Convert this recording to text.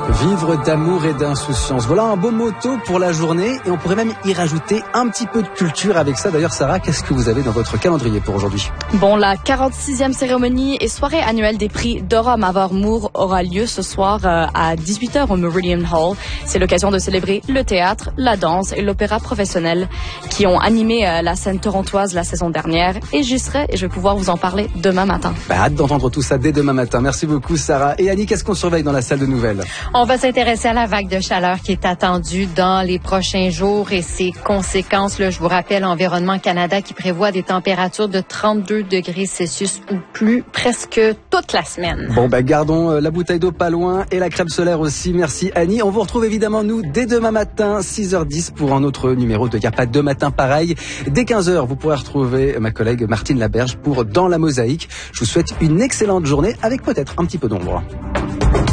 Vivre d'amour et d'insouciance. Voilà un beau motto pour la journée et on pourrait même y rajouter un petit peu de culture avec ça. D'ailleurs, Sarah, qu'est-ce que vous avez dans votre calendrier pour aujourd'hui? Bon, la 46e cérémonie et soirée annuelle des prix Dora Mavor-Moore aura lieu ce soir à 18h au Meridian Hall. C'est l'occasion de célébrer le théâtre, la danse et l'opéra professionnel qui ont animé la scène torontoise la saison dernière. Et j'y serai et je vais pouvoir vous en parler demain matin. Hâte d'entendre tout ça dès demain matin. Merci beaucoup, Sarah. Et Annie, qu'est-ce qu'on surveille dans la salle de nouvelles? On va s'intéresser à la vague de chaleur qui est attendue dans les prochains jours et ses conséquences. Là, je vous rappelle, Environnement Canada qui prévoit des températures de 32 degrés Celsius ou plus presque toute la semaine. Bon, gardons la bouteille d'eau pas loin et la crème solaire aussi. Merci, Annie. On vous retrouve évidemment, nous, dès demain matin, 6h10 pour un autre numéro de Y'a pas deux matins pareil. Dès 15h, vous pourrez retrouver ma collègue Martine Laberge pour Dans la Mosaïque. Je vous souhaite une excellente journée avec peut-être un petit peu d'ombre.